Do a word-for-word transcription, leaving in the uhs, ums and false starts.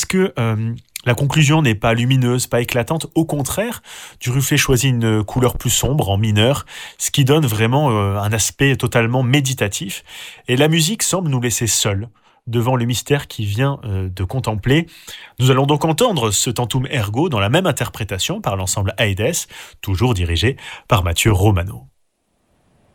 que euh, la conclusion n'est pas lumineuse, pas éclatante. Au contraire, Duruflé choisit une couleur plus sombre, en mineur, ce qui donne vraiment euh, un aspect totalement méditatif. Et la musique semble nous laisser seuls devant le mystère qui vient euh, de contempler. Nous allons donc entendre ce Tantum Ergo dans la même interprétation par l'ensemble Aides, toujours dirigé par Mathieu Romano.